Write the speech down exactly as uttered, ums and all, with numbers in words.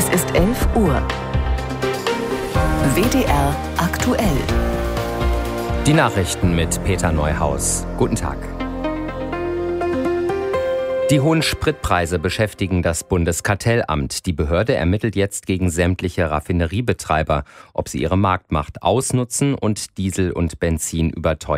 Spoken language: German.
Es ist elf Uhr. W D R aktuell. Die Nachrichten mit Peter Neuhaus. Guten Tag. Die hohen Spritpreise beschäftigen das Bundeskartellamt. Die Behörde ermittelt jetzt gegen sämtliche Raffineriebetreiber, ob sie ihre Marktmacht ausnutzen und Diesel und Benzin überteuern.